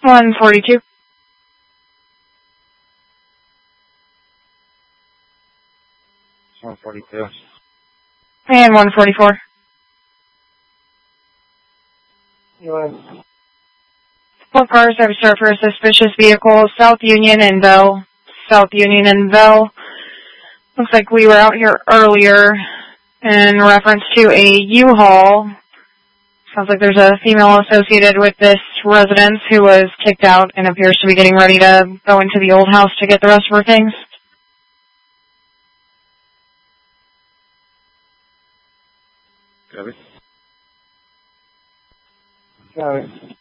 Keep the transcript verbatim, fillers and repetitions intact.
one forty-two. one forty-two. And one forty-four. U.S. Four cars have served for a suspicious vehicle, South Union and Bell. South Union and Bell. Looks like we were out here earlier in reference to a U-Haul. Sounds like there's a female associated with this residence who was kicked out and appears to be getting ready to go into the old house to get the rest of her things. Got it. Got it.